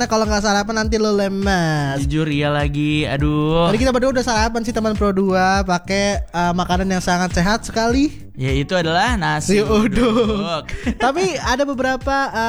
Kalau nggak sarapan nanti lo lemas. Jujur iya lagi. Aduh. Tadi kita berdua udah sarapan sih teman Pro 2 pakai makanan yang sangat sehat sekali. Ya itu adalah nasi uduk. uduk. Tapi ada beberapa